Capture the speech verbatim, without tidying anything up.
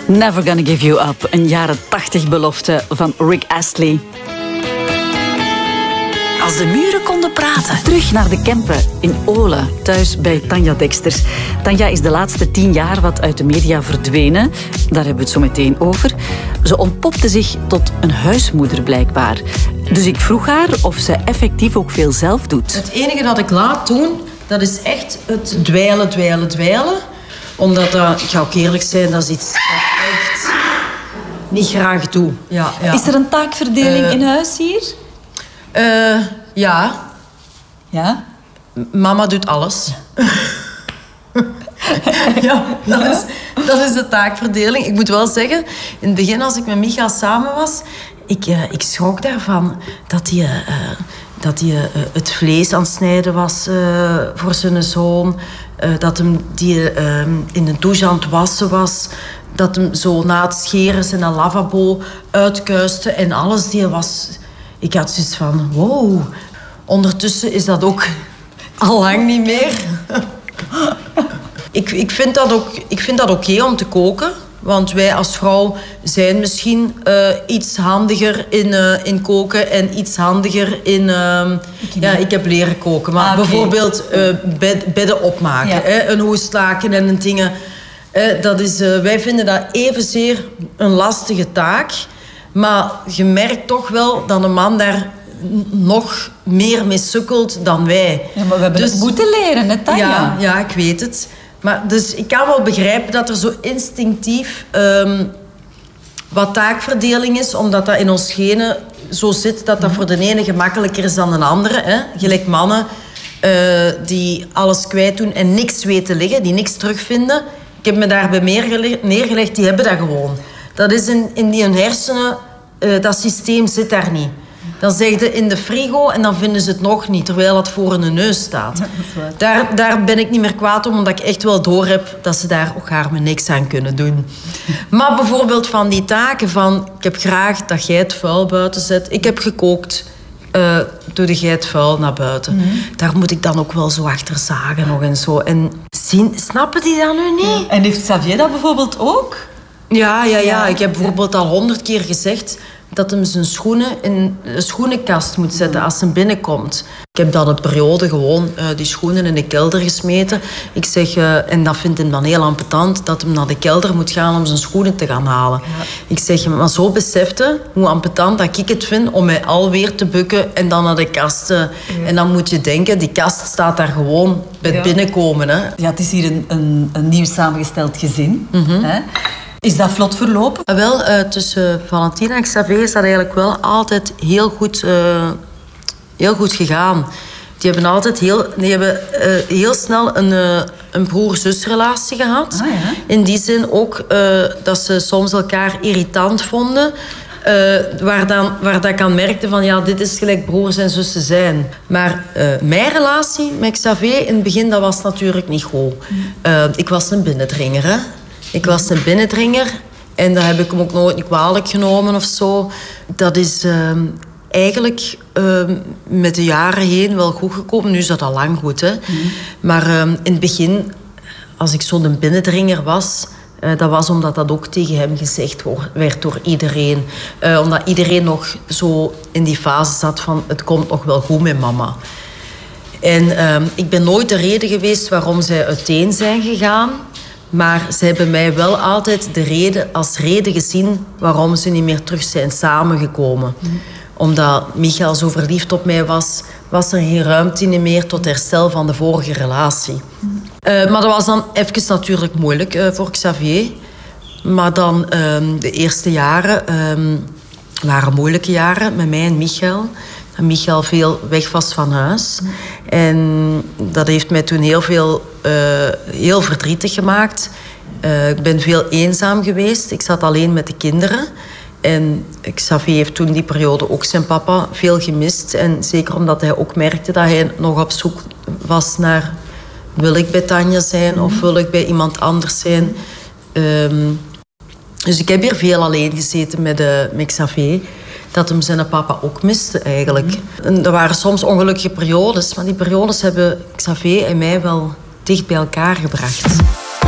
Never Gonna Give You Up, een jaren tachtig belofte van Rick Astley. Als de muren konden praten. Terug naar de Kempen in Olen, thuis bij Tanja Deksters. Tanja is de laatste tien jaar wat uit de media verdwenen. Daar hebben we het zo meteen over. Ze ontpopte zich tot een huismoeder blijkbaar. Dus ik vroeg haar of ze effectief ook veel zelf doet. Het enige dat ik laat doen, dat is echt het dweilen, dweilen, dweilen. Omdat dat, ik ga ook eerlijk zijn, dat is iets dat ik echt niet graag doe. Ja, ja. Is er een taakverdeling uh, in huis hier? Uh, ja. Ja? Mama doet alles. Ja, dat is, dat is de taakverdeling. Ik moet wel zeggen, in het begin als ik met Micha samen was, ik, uh, ik schrok daarvan dat hij, uh, dat hij uh, het vlees aan het snijden was uh, voor zijn zoon. Uh, dat hem die uh, in de douche aan het wassen was. Dat hem zo na het scheren zijn lavabo uitkuiste en alles. Die was... Ik had zoiets van, wow. Ondertussen is dat ook al lang niet meer. ik, ik vind dat ook, ik vind dat oké om te koken. Want wij als vrouw zijn misschien uh, iets handiger in, uh, in koken en iets handiger in... Uh, ja, ik heb leren koken. Maar ah, okay. bijvoorbeeld uh, bed, bedden opmaken. Ja. Hè, een hoestlaken en een dingen. Uh, dat is, uh, wij vinden dat evenzeer een lastige taak. Maar je merkt toch wel dat een man daar nog meer mee sukkelt dan wij. Ja, maar we hebben dus, het moeten leren, hè, Tanja? Ja, ja, ik weet het. Maar dus ik kan wel begrijpen dat er zo instinctief um, wat taakverdeling is, omdat dat in ons genen zo zit dat dat voor de ene gemakkelijker is dan de andere. Hè? Gelijk mannen uh, die alles kwijt doen en niks weten liggen, die niks terugvinden. Ik heb me daarbij neergelegd, die hebben dat gewoon. Dat is in, in die hun hersenen, uh, dat systeem zit daar niet. Dan zeg je in de frigo en dan vinden ze het nog niet, terwijl het voor hun neus staat. Daar, daar ben ik niet meer kwaad om, omdat ik echt wel doorheb dat ze daar ook haar me niks aan kunnen doen. Maar bijvoorbeeld van die taken van, ik heb graag dat jij het vuil buiten zet. Ik heb gekookt, uh, doe jij het vuil naar buiten. Mm-hmm. Daar moet ik dan ook wel zo achter zagen nog en zo. En zien, snappen die dat nu niet? Ja. En heeft Xavier dat bijvoorbeeld ook? Ja, ja, ja. Ik heb bijvoorbeeld al honderd keer gezegd dat hij zijn schoenen in de schoenenkast moet zetten als hij binnenkomt. Ik heb dan een periode gewoon uh, die schoenen in de kelder gesmeten. Ik zeg, uh, en dat vindt hij dan heel ambetant, dat hij naar de kelder moet gaan om zijn schoenen te gaan halen. Ja. Ik zeg, maar zo besefte hoe ambetant dat ik het vind om mij alweer te bukken en dan naar de kast. Uh, ja. En dan moet je denken, die kast staat daar gewoon bij het ja. binnenkomen. Hè. Ja, het is hier een, een, een nieuw samengesteld gezin. Mm-hmm. Hè? Is dat vlot verlopen? Wel, uh, tussen Valentina en Xavier is dat eigenlijk wel altijd heel goed, uh, heel goed gegaan. Die hebben altijd heel, die hebben, uh, heel snel een, uh, een broer-zusrelatie gehad. Ah, ja. In die zin ook uh, dat ze soms elkaar irritant vonden. Uh, waar, dan, waar dat ik aan merkte van, ja, dit is gelijk broers en zussen zijn. Maar uh, mijn relatie met Xavier in het begin, dat was natuurlijk niet goed. Uh, ik was een binnendringer, hè. Ik was een binnendringer en dat heb ik hem ook nooit niet kwalijk genomen of zo. Dat is uh, eigenlijk uh, met de jaren heen wel goed gekomen. Nu is dat al lang goed, hè. Mm. Maar uh, in het begin, als ik zo'n binnendringer was, uh, dat was omdat dat ook tegen hem gezegd werd door iedereen. Uh, omdat iedereen nog zo in die fase zat van, het komt nog wel goed met mama. En uh, ik ben nooit de reden geweest waarom zij uiteen zijn gegaan. Maar ze hebben mij wel altijd de reden, als reden gezien waarom ze niet meer terug zijn samengekomen. Mm. Omdat Michael zo verliefd op mij was, was er geen ruimte meer tot herstel van de vorige relatie. Mm. Uh, maar dat was dan even natuurlijk moeilijk uh, voor Xavier. Maar dan uh, de eerste jaren uh, waren moeilijke jaren met mij en Michael. Dat Michael veel weg was van huis. Mm. En dat heeft mij toen heel veel uh, heel verdrietig gemaakt. Uh, ik ben veel eenzaam geweest. Ik zat alleen met de kinderen. En Xavier heeft toen die periode ook zijn papa veel gemist. En zeker omdat hij ook merkte dat hij nog op zoek was naar... Wil ik bij Tanja zijn of wil ik bij iemand anders zijn? Um, dus ik heb hier veel alleen gezeten met, uh, met Xavier. Dat hem zijn papa ook miste eigenlijk. Mm. En er waren soms ongelukkige periodes. Maar die periodes hebben Xavier en mij wel dicht bij elkaar gebracht.